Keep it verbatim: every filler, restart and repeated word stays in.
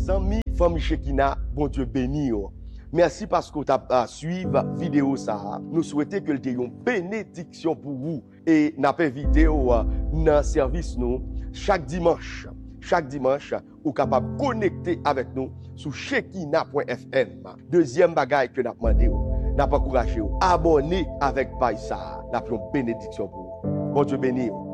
amis, famille Shekina, bon Dieu béni. Merci parce que tu as suivi la vidéo ça. Nous souhaitons que tu aies une bénédiction pour vous. Et nous avons invité dans le service nous chaque dimanche. Chaque dimanche, vous êtes capable de connecter avec nous sur shekina point f m. Deuxième bagaille que nous avons demandé, nous avons encouragé, abonnez avec Païsa. Nous avons une bénédiction pour vous. Bon Dieu béni.